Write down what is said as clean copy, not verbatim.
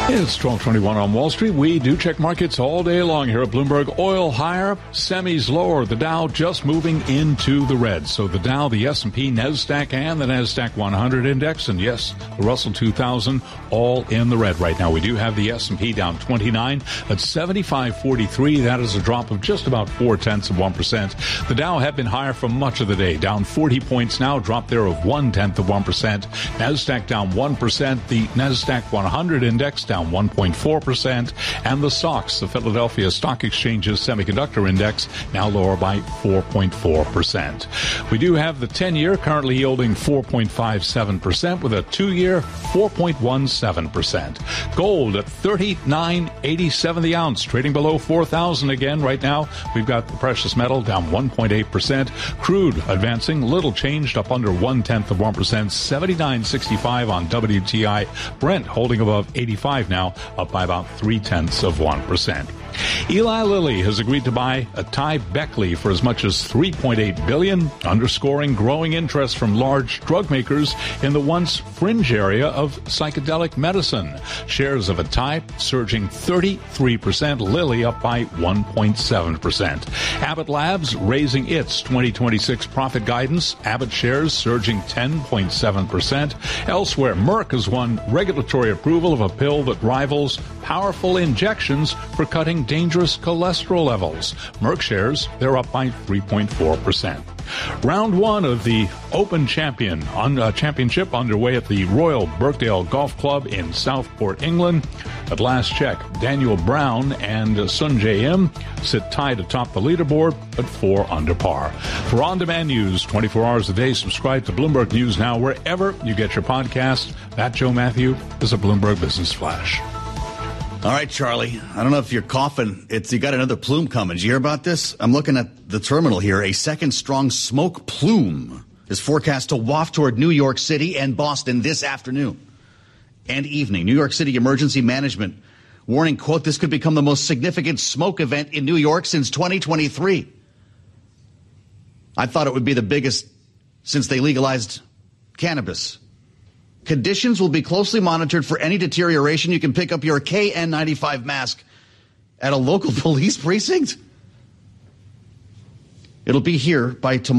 It's 12:21 on Wall Street. We do check markets all day long here at Bloomberg. Oil higher, semis lower. The Dow just moving into the red. So the Dow, the S&P, NASDAQ, and the NASDAQ 100 index, and yes, the Russell 2000, all in the red right now. We do have the S&P down 29 at 75.43. That is a drop of just about 0.4%. The Dow had been higher for much of the day, down 40 points now, drop there of 0.1%. NASDAQ down 1%. The NASDAQ 100 index down 1.4%, and the SOX, the Philadelphia Stock Exchange's semiconductor index, now lower by 4.4%. We do have the 10-year currently yielding 4.57% with a 2-year 4.17%. Gold at $39.87 the ounce, trading below 4,000 again right now. We've got the precious metal down 1.8%. Crude advancing, little changed, up under 0.1%, $79.65 on WTI. Brent holding above 85 now, up by about 0.3%. Eli Lilly has agreed to buy Atai Beckley for as much as $3.8 billion, underscoring growing interest from large drug makers in the once fringe area of psychedelic medicine. Shares of Atai surging 33%, Lilly up by 1.7%. Abbott Labs raising its 2026 profit guidance, Abbott shares surging 10.7%. Elsewhere, Merck has won regulatory approval of a pill that rivals powerful injections for cutting dangerous cholesterol levels. Merck shares, they're up by 3.4%. Round one of the Open Championship underway at the Royal Birkdale Golf Club in Southport, England. At last check, Daniel Brown and Sun Jae-im sit tied atop the leaderboard at 4 under par. For on-demand news 24 hours a day, subscribe to Bloomberg News Now wherever you get your podcasts. That, Joe Matthew, is a Bloomberg Business Flash. All right, Charlie. I don't know if you're coughing. You got another plume coming. Did you hear about this? I'm looking at the terminal here. A second strong smoke plume is forecast to waft toward New York City and Boston this afternoon and evening. New York City Emergency Management warning, quote, this could become the most significant smoke event in New York since 2023. I thought it would be the biggest since they legalized cannabis. Conditions will be closely monitored for any deterioration. You can pick up your KN95 mask at a local police precinct. It'll be here by tomorrow.